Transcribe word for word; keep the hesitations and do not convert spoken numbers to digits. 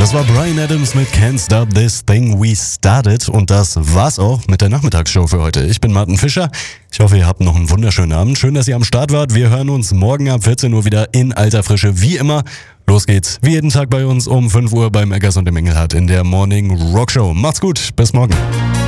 Das war Bryan Adams mit Can't Stop This Thing We Started und das war's auch mit der Nachmittagsshow für heute. Ich bin Martin Fischer. Ich hoffe, ihr habt noch einen wunderschönen Abend. Schön, dass ihr am Start wart. Wir hören uns morgen ab vierzehn Uhr wieder in alter Frische, wie immer. Los geht's, wie jeden Tag bei uns um fünf Uhr beim Eggers und dem Engelhardt in der Morning Rock Show. Macht's gut, bis morgen.